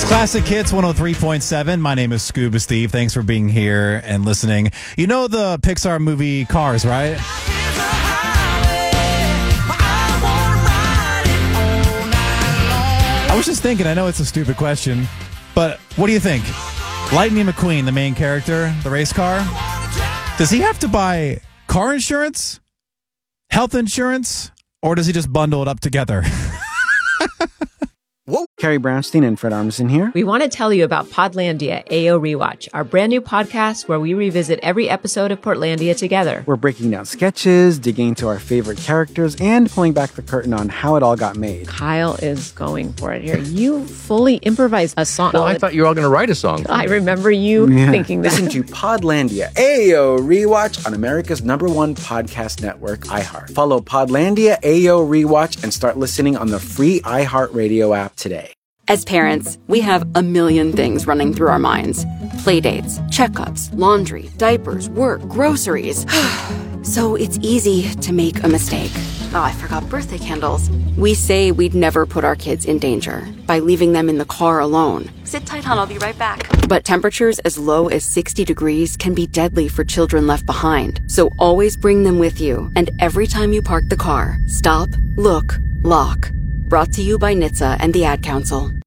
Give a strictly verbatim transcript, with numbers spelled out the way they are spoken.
Classic Hits one oh three point seven. My name is Scuba Steve. Thanks for being here and listening. You know the Pixar movie Cars, right? I was just thinking, I know it's a stupid question, but what do you think? Lightning McQueen, the main character, the race car, does he have to buy car insurance, health insurance, or does he just bundle it up together? Whoa. Carrie Brownstein and Fred Armisen here. We want to tell you about Podlandia A O Rewatch, our brand new podcast where we revisit every episode of Portlandia together. We're breaking down sketches, digging into our favorite characters, and pulling back the curtain on how it all got made. Kyle is going for it here. You fully improvised a song. Well, I thought you were all going to write a song. I remember you yeah. thinking that. Listen to Podlandia A O Rewatch on America's number one podcast network, iHeart. Follow Podlandia A O Rewatch and start listening on the free iHeartRadio app today. As parents, we have a million things running through our minds. Playdates, checkups, laundry, diapers, work, groceries. So it's easy to make a mistake. Oh, I forgot birthday candles. We say we'd never put our kids in danger by leaving them in the car alone. Sit tight, hon, I'll be right back. But temperatures as low as sixty degrees can be deadly for children left behind. So always bring them with you. And every time you park the car, stop, look, lock. Brought to you by N H T S A and the Ad Council.